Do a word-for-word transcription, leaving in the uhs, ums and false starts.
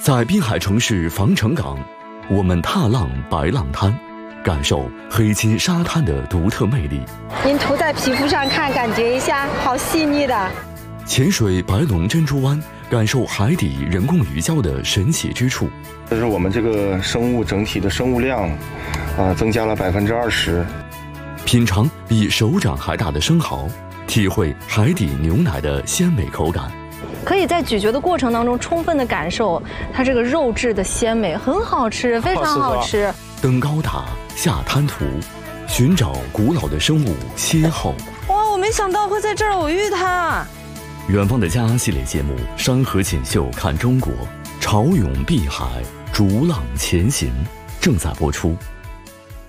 在滨海城市防城港，我们踏浪白浪滩，感受黑金沙滩的独特魅力。 您涂在皮肤上看，感觉一下，好细腻的。 潜水白龙珍珠湾，感受海底人工鱼礁的神奇之处。 这是我们这个生物整体的生物量，啊，增加了百分之二十。 品尝比手掌还大的生蚝，体会海底牛奶的鲜美口感。 可以在咀嚼的过程当中充分的感受它这个肉质的鲜美，很好吃，非常好吃。 登高塔，下滩涂，寻找古老的生物邂逅。 哇，我没想到会在这儿偶遇它。 远方的家系列节目《山河锦绣看中国》，潮涌碧海，逐浪前行，正在播出。